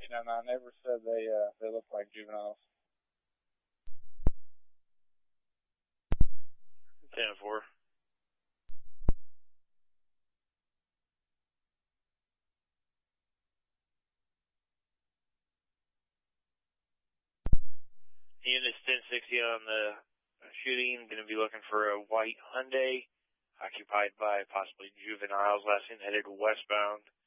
and I never said they look like juveniles. 10-4. Units 1060 on the shooting, going to be looking for a white Hyundai, occupied by possibly juveniles, last seen headed westbound.